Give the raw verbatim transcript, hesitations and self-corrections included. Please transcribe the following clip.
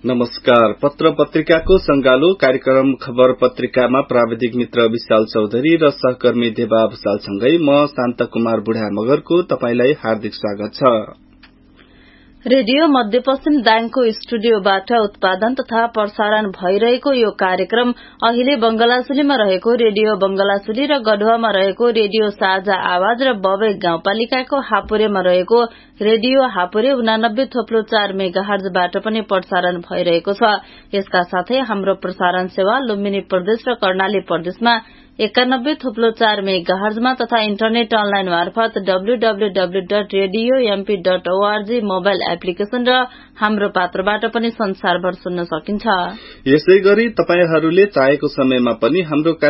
नमस्कार। पत्र पत्रिकाको संगालो कार्यक्रम खबर पत्रिकामा प्राविधिक मित्र विशाल चौधरी र सहकर्मी देवा भूषालसँगै म शान्त कुमार बुढा मगरको तपाईलाई हार्दिक स्वागत छ। रेडियो मध्यपश्चिम दाङको स्टुडियोबाट उत्पादन तथा प्रसारण भइरहेको यो कार्यक्रम अहिले बंगलासुलीमा रहेको रेडियो बंगलासुली र गढुवामा रहेको रेडियो साझा आवाज र बबे गाउँपालिकाको हापुरेमा रहेको रेडियो हापुरे उनानब्बे थोप्लो चार मेगाहर्जबाट पनि प्रसारण भइरहेको छ। यसका साथै हाम्रो प्रसारण सेवा लुम्बिनी प्रदेश र कर्णाली प्रदेशमा एकानब्बे थोप्लो चार मेगाहर्जमा तथा इन्टरनेट अनलाइन मार्फत W W W dot radio MP dot ORG mobile application र हाम्रो पात्रबाट पनि संसारभर सुन्न सकिन्छ। यसै गरी तपाईहरूले चाहेको समयमा पनि हाम्रो